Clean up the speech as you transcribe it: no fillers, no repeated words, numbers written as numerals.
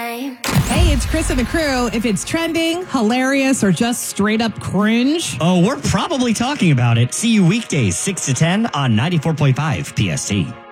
time. Hey, it's Chris and the crew. If it's trending, hilarious, or just straight up cringe. Oh, we're probably talking about it. See you weekdays 6 to 10 on 94.5 PST.